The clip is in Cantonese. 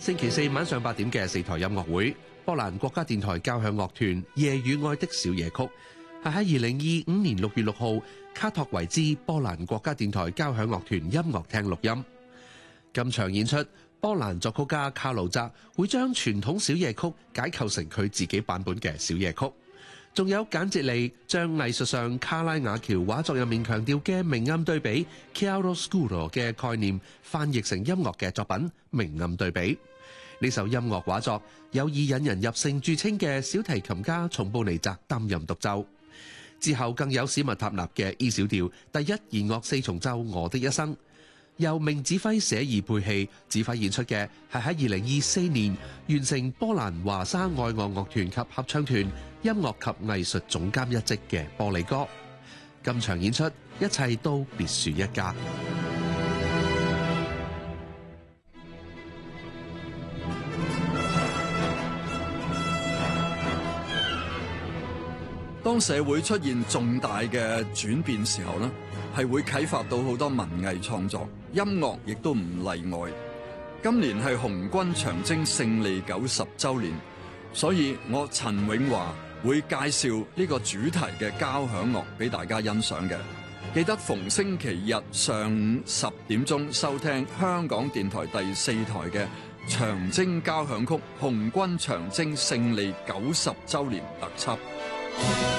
星期四晚上8點嘅4台音樂會，波蘭國家電台交響樂團《夜與愛的小夜曲》係喺2025年6月6號卡托維茲波蘭國家電台交響樂團音樂廳錄音。今場演出，波蘭作曲家卡魯澤會將傳統小夜曲解構成佢自己版本嘅小夜曲，仲有簡捷利將藝術上卡拉瓦喬畫作入面強調嘅明暗對比 chiaroscuro 嘅概念翻譯成音樂嘅作品明暗對比。呢首音樂畫作有以引人入勝著稱嘅小提琴家松布尼澤擔任獨奏，之後更有史密塔納嘅 E 小調第一弦樂四重奏我的一生，由名指揮舍爾佩器指揮演出嘅係喺2024年完成波蘭華沙愛樂樂團及合唱團音樂及藝術總監一職嘅波利哥。今場演出一切都別樹一格。 當社會出現重大嘅轉變時候呢，係會啟發到好多文藝創作，音樂亦都唔例外。今年係紅軍長征勝利90週年，所以我陳永華會介紹呢個主題嘅交響樂俾大家欣賞嘅。記得逢星期日上午10點鐘收聽香港電台第4台嘅長征交響曲紅軍長征勝利90週年特輯。